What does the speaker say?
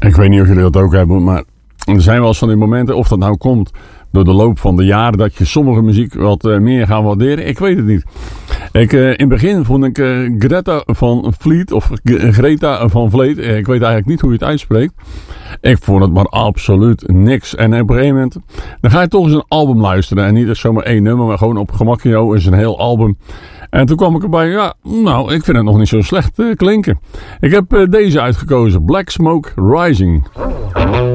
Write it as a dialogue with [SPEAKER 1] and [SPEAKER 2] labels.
[SPEAKER 1] Ik weet niet of jullie dat ook hebben, maar er zijn wel eens van die momenten, of dat nou komt door de loop van de jaren, dat je sommige muziek wat meer gaat waarderen. Ik weet het niet. In het begin vond ik Greta van Vliet, of Greta van Vleet, ik weet eigenlijk niet hoe je het uitspreekt. Ik vond het maar absoluut niks. En op een gegeven moment, dan ga je toch eens een album luisteren. En niet zomaar één nummer, maar gewoon op gemakje is een heel album. En toen kwam ik erbij, ja, nou, ik vind het nog niet zo slecht klinken. Ik heb deze uitgekozen, Black Smoke Rising.